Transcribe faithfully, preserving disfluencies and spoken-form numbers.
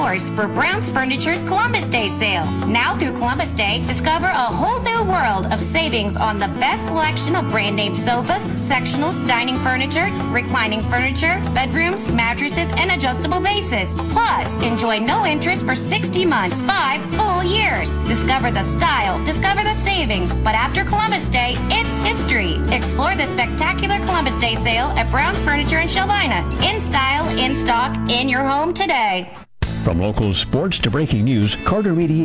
source for Brown's Furniture's Columbus Day sale. Now through Columbus Day, discover a whole new world of savings on the best selection of brand name sofas, sectionals, dining furniture, reclining furniture, bedrooms, mattresses, and adjustable bases. Plus, enjoy no interest for sixty months, five full years. Discover the style, discover the savings, but after Columbus Day, it's history. Explore the spectacular Columbus Day sale at Brown's Furniture in Shelvina. In style, in stock, in your home today. From local sports to breaking news, Carter Media